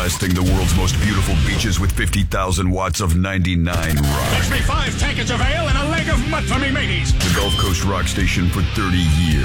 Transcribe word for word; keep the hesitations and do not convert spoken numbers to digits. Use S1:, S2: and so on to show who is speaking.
S1: blasting the world's most beautiful beaches with fifty thousand watts of ninety-nine rock.
S2: Fetch me five tankards of ale and a leg of mud for me mateys.
S1: The Gulf Coast rock station for thirty years.